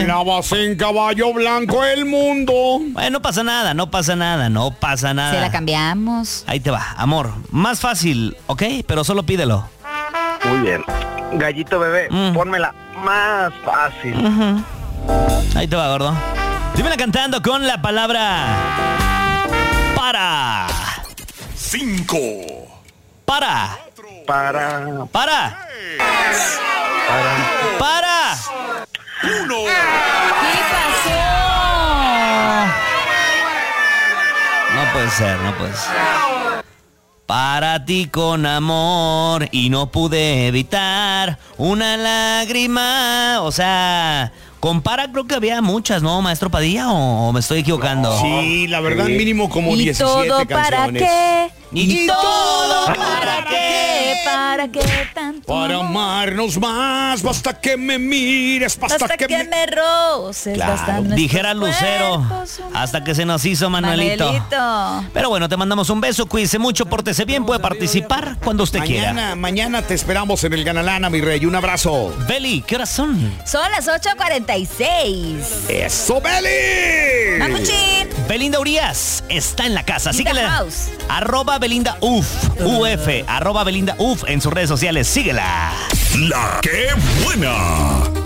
Caminabas en caballo blanco el mundo. Bueno, no pasa nada, no pasa nada, no pasa nada. Se la cambiamos. Ahí te va, amor. Más fácil, ¿ok? Pero solo pídelo. Muy bien. Gallito bebé, pónmela más fácil. Ahí te va, gordo. Dímela cantando con la palabra para. 5, Para. Para. Para. Para. 1. ¿Qué pasó? No puede ser, no puede ser. Para ti con amor y no pude evitar una lágrima. O sea, con para creo que había muchas, ¿no, maestro Padilla? ¿O me estoy equivocando? Sí, la verdad, Sí. mínimo como ¿Y 17 todo para canciones. qué? ¿Y todo para qué? ¿Para qué tanto? Para amarnos más, basta que me mires, basta Hasta que me roces. Claro, bastan nuestros Dijera Lucero, cuerpos, hasta que se nos hizo Manuelito. Manuelito. Pero bueno, te mandamos un beso, cuídese mucho, pórtese bien, puede participar cuando usted quiera. Mañana te esperamos en el Ganalana, mi rey. Un abrazo. Beli, ¿qué horas son? Son las 8:46. ¡Eso, Beli! Mamuchín. Belinda Urias está en la casa. In Síguela. the house. @ Belinda Uf. @Belinda Uf en sus redes sociales. Síguela. La que buena.